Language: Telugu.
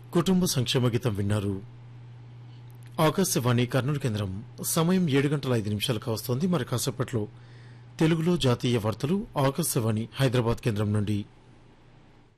కుటుంబ సంక్షేమ గీతం విన్నారు. ఆకాశవాణి కర్నూలు కేంద్రం. సమయం 7:05 కావస్తోంది. మరి కాసేపట్లో తెలుగులో జాతీయ వార్తలు ఆకాశవాణి హైదరాబాద్ కేంద్రం నుండి.